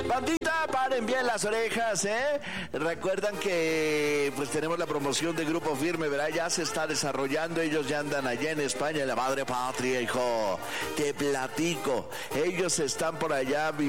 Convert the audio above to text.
Bandita, paren bien las orejas, ¿eh? Recuerdan que pues tenemos la promoción de Grupo Firme, ¿verdad? Ya se está desarrollando, ellos ya andan allá en España, en la madre patria, hijo. Te platico, ellos están por allá